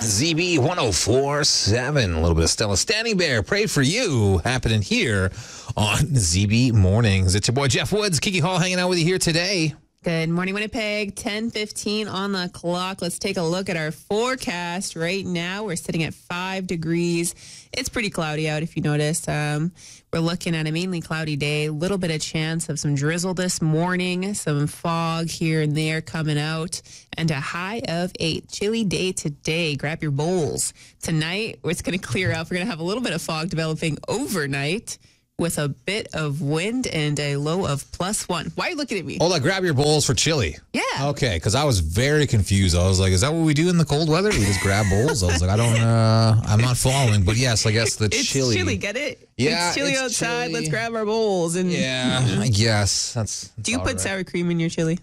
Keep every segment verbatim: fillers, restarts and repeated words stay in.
Z B one oh four point seven. A little bit of Stella Standing Bear. Pray for you happening here on Z B Mornings. It's your boy Jeff Woods, Kiki Hall hanging out with you here today. Good morning, Winnipeg. ten fifteen on the clock. Let's take a look at our forecast. Right now, we're sitting at five degrees. It's pretty cloudy out, if you notice. Um, we're looking at a mainly cloudy day. A little bit of chance of some drizzle this morning. Some fog here and there coming out. And a high of eight. Chilly day today. Grab your bowls. Tonight, it's going to clear up. We're going to have a little bit of fog developing overnight, with a bit of wind and a low of plus one. Why are you looking at me? Hold on, grab your bowls for chili. Yeah. Okay, because I was very confused. I was like, is that what we do in the cold weather? We just grab bowls? I was like, I don't, uh, I'm not following. But yes, I guess the it's chili. chilly, get it? Yeah, it's chilly it's outside. chilly. Let's grab our bowls. And Yeah, I guess. That's, that's do you put right. sour cream in your chili?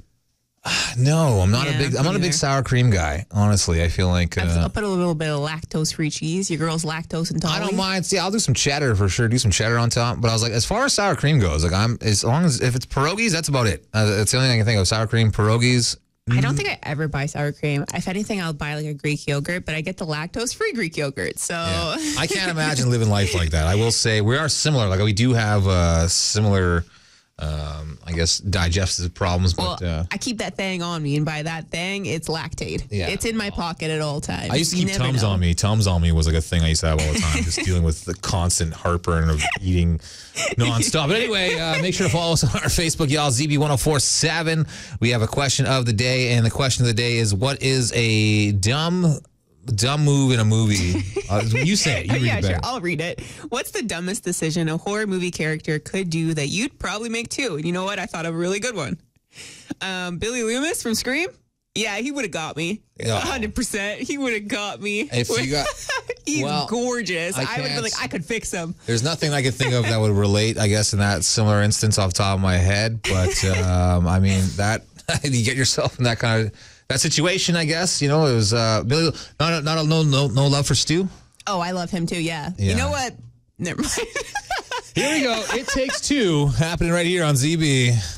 No, I'm not Yeah, a big, I'm not a me big neither. sour cream guy, honestly. I feel like... I've- Uh, I'll put a little bit of lactose-free cheese. Your girl's lactose intolerant. I don't mind. See, I'll do some cheddar for sure. Do some cheddar on top. But I was like, as far as sour cream goes, like I'm as long as if it's pierogies, that's about it. Uh, that's the only thing I can think of. Sour cream, pierogies. I don't think I ever buy sour cream. If anything, I'll buy like a Greek yogurt, but I get the lactose-free Greek yogurt. So Yeah. I can't imagine living life like that. I will say we are similar. Like we do have uh, similar, um, I guess, digestive problems. But well, uh, I keep that thing on me, and by that thing, it's Lactaid. Yeah. It's in my pocket at all times. I used to You keep never Tums know. on me. Tums on me was like a thing I used to have all the time, just dealing with the constant heartburn of eating nonstop. But anyway, uh, make sure to follow us on our Facebook, y'all, Z B one oh four point seven. We have a question of the day, and the question of the day is, what is a dumb... dumb move in a movie? Uh, you say it. You read yeah, it better. sure. I'll read it. What's the dumbest decision a horror movie character could do that you'd probably make too? And you know what? I thought of a really good one. Um, Billy Loomis from Scream? Yeah, he would have got me. Yeah. one hundred percent. He would have got me. If you got... He's well, gorgeous. I I, would be can't- like, I could fix him. There's nothing I could think of that would relate, I guess, in that similar instance off the top of my head. But, um, I mean, that... you get yourself in that kind of... that situation, I guess. You know, it was... Uh, Billy, not, not, no, no, no love for Stu? Oh, I love him too, yeah. Yeah. You know what? Never mind. Here we go. It Takes Two, happening right here on Z B.